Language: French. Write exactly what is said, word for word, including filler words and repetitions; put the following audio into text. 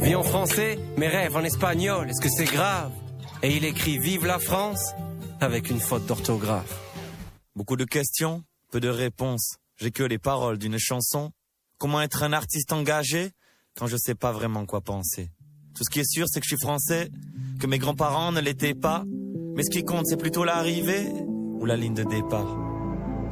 Vie en français, mes rêves en espagnol, est-ce que c'est grave? Et il écrit Vive la France avec une faute d'orthographe. Beaucoup de questions, peu de réponses. J'ai que les paroles d'une chanson. Comment être un artiste engagé quand je sais pas vraiment quoi penser? Tout ce qui est sûr, c'est que je suis français, que mes grands-parents ne l'étaient pas. Mais ce qui compte, c'est plutôt l'arrivée ou la ligne de départ.